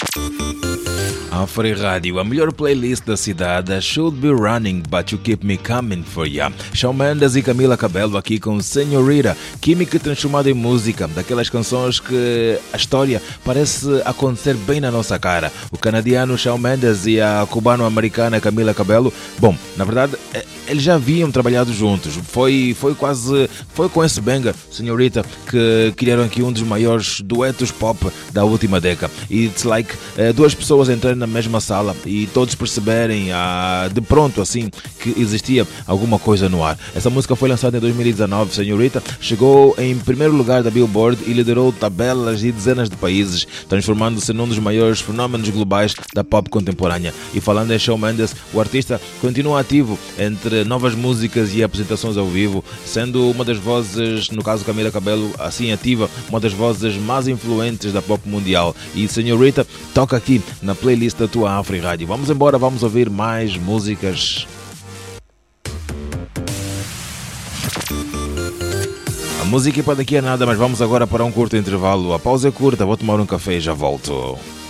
Afri Rádio, a melhor playlist da cidade. Should be running, but you keep me coming for ya. Shawn Mendes e Camila Cabello aqui com Senhorita, química transformada em música, daquelas canções que a história parece acontecer bem na nossa cara. O canadiano Shawn Mendes e a cubano-americana Camila Cabello, bom, na verdade, eles já haviam trabalhado juntos. Foi com esse banger, Senhorita, que criaram aqui um dos maiores duetos pop da última década. It's like duas pessoas entrando na mesma sala e todos perceberem de pronto assim que existia alguma coisa no ar. Essa música foi lançada em 2019. Senhorita chegou em primeiro lugar da Billboard e liderou tabelas e dezenas de países, transformando-se num dos maiores fenómenos globais da pop contemporânea. E falando em Shawn Mendes, o artista continua ativo entre novas músicas e apresentações ao vivo, sendo uma das vozes, no caso Camila Cabello, assim ativa, uma das vozes mais influentes da pop mundial. E Senhorita toca aqui na playlist da tua Afri Rádio. Vamos embora, vamos ouvir mais músicas. A música é para daqui a nada, mas vamos agora para um curto intervalo. A pausa é curta, vou tomar um café e já volto.